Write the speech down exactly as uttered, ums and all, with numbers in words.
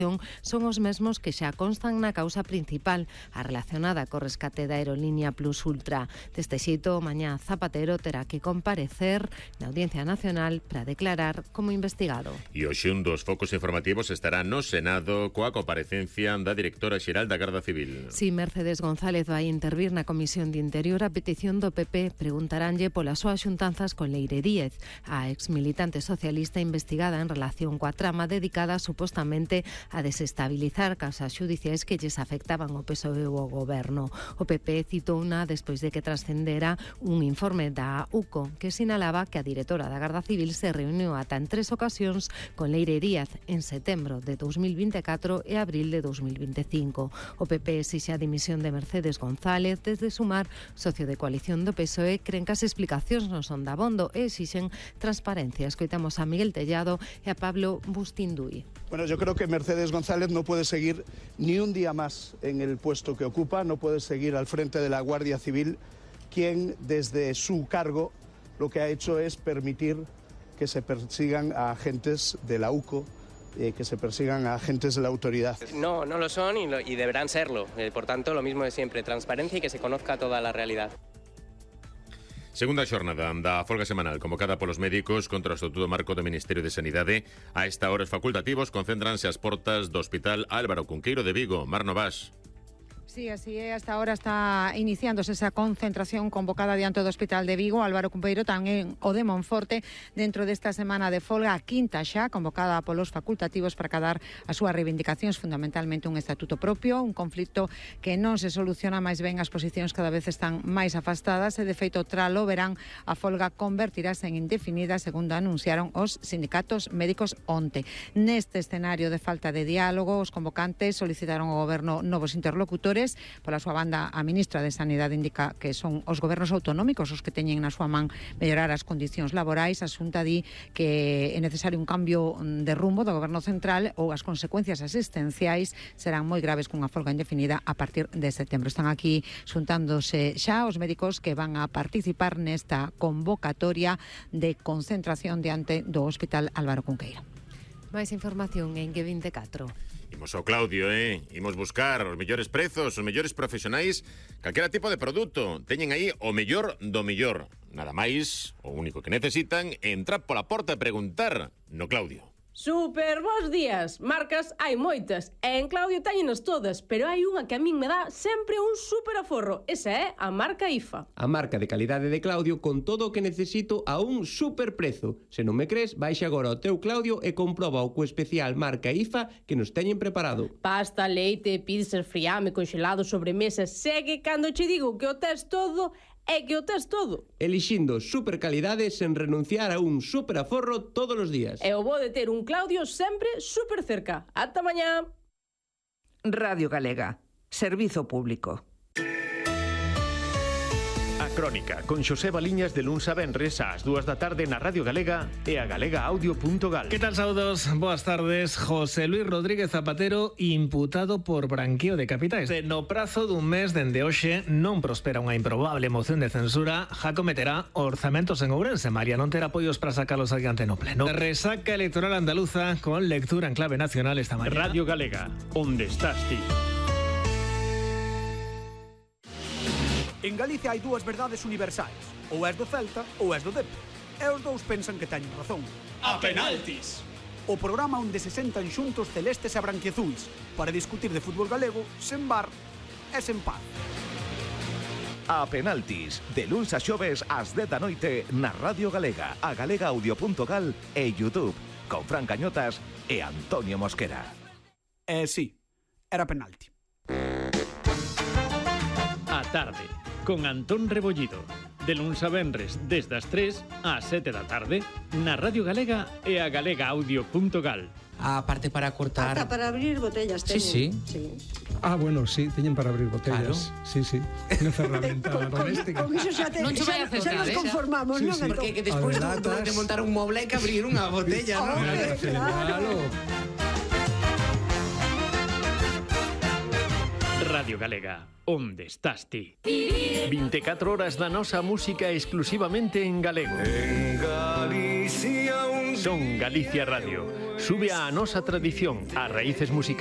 son os mesmos que xa constan na causa principal, a relacionada co rescate da aerolínea Plus Ultra. Deste xeito, mañá Zapatero terá que comparecer na Audiencia Nacional para declarar como investigado. E hoxe un dos focos informativos estará no Senado coa comparecencia da directora xeral da Garda Civil. Si Mercedes González vai intervir na Comisión de Interior a petición do P P, preguntaranlle polas súas xuntanzas con Leire Díez, a exmilitante socialista investigada en relación coa trama dedicada supostamente a desestabilizar causas xudiciais que lles afectaban o P S O E e o Goberno. O P P citou unha despois de que trascendera un informe da U C O que sinalaba que a directora da Garda Civil se reuniu ata en tres ocasións con Leire Díaz en setembro de dous mil vinte e catro e abril de dous mil vinte e cinco. O P P exixe a dimisión de Mercedes González. Desde Sumar, socio de coalición do P S O E, creen que as explicacións non son dabondo e exixen transparencia. Escoitamos a Miguel Tellado e a Pablo Bustinduy. Bueno, yo creo que Mercedes González no puede seguir ni un día más en el puesto que ocupa, no puede seguir al frente de la Guardia Civil, quien desde su cargo lo que ha hecho es permitir que se persigan a agentes de la U C O, eh, que se persigan a agentes de la autoridad. No, no lo son y, lo, y deberán serlo. Eh, por tanto, lo mismo de siempre, transparencia y que se conozca toda la realidad. Segunda xornada da folga semanal convocada polos médicos contra o Estatuto Marco do Ministerio de Sanidade. A esta hora os facultativos concéntranse ás portas do Hospital Álvaro Cunqueiro de Vigo. Mar Novas. Sí, así é. Hasta ahora está iniciándose esa concentración convocada diante do Hospital de Vigo. Álvaro Cunqueiro, tamén o de Monforte, dentro desta semana de folga, a quinta xa, convocada polos facultativos para cadar as súas reivindicacións, fundamentalmente un estatuto propio, un conflito que non se soluciona, máis ben as posicións cada vez están máis afastadas e, de feito, tralo verán, a folga convertirase en indefinida, segundo anunciaron os sindicatos médicos onte. Neste escenario de falta de diálogo, os convocantes solicitaron ao goberno novos interlocutores. Pola súa banda, a ministra de Sanidade indica que son os gobernos autonómicos os que teñen na súa man mellorar as condicións laborais. A Xunta di que é necesario un cambio de rumbo do goberno central ou as consecuencias asistenciais serán moi graves cunha folga indefinida a partir de setembro. Están aquí xuntándose xa os médicos que van a participar nesta convocatoria de concentración diante do Hospital Álvaro Cunqueiro. Máis información en G veinticuatro. Imos ao Claudio, eh? Imos buscar os mellores prezos, os mellores profesionais, calquera tipo de produto. Teñen aí o mellor do mellor. Nada máis, o único que necesitan é entrar pola porta e preguntar no Claudio. Super bons días, marcas hai moitas e en Claudio teñenos todas, pero hai unha que a min me dá sempre un super aforro. Esa é a marca I F A. A marca de calidade de Claudio con todo o que necesito a un super prezo. Se non me crees, baixa agora ao teu Claudio e comproba o co especial marca I F A que nos teñen preparado. Pasta, leite, pizzas, friame, congelado, sobremesas. Segue cando che digo que o tes todo, é que o tes todo. Elixindo super calidade sen renunciar a un super aforro todos os días. E o bo de ter un Claudio sempre super cerca. Ata mañá. Radio Galega. Servizo público. A Crónica, con Xosé Baliñas de luns a venres ás dúas da tarde na Radio Galega e a galega audio punto gal. Que tal, saudos? Boas tardes. José Luis Rodríguez Zapatero imputado por branqueo de capitais. No prazo dun mes dende hoxe non prospera unha improbable moción de censura, já cometerá orzamentos en Ourense. María non terá apoios para sacalos adiante no pleno. Resaca electoral andaluza con lectura en clave nacional esta mañana. Radio Galega, onde estás ti? En Galicia hai dúas verdades universais. Ou és do Celta ou és do Depor. E os dous pensan que teñen razón. A penaltis! O programa onde se sentan xuntos celestes e branquiazuis para discutir de fútbol galego sen bar e sen paz. A penaltis, de luns a xoves ás dez da noite na Radio Galega, a galega audio punto gal e YouTube, con Fran Cañotas e Antonio Mosquera. Eh, sí, era penalti. A tarde, con Antón Rebollido, de luns a venres desde as tres ás sete da tarde na Radio Galega e a galega audio punto gal. A parte para cortar... Ata para abrir botellas teñen. Sí, sí. sí. Ah, bueno, sí, teñen para abrir botellas. Claro. Sí, sí. Unha ferramenta doméstica. Con iso xa, te, non xa, xa nos conformamos, sí, non? Sí. Porque que despois de, de montar un moble hai que abrir unha botella, non? Claro. Radio Galega, onde estás ti? veinticuatro horas da nosa música exclusivamente en galego. En Galicia un... Son Galicia Radio. Sube a nosa tradición, as raíces musicales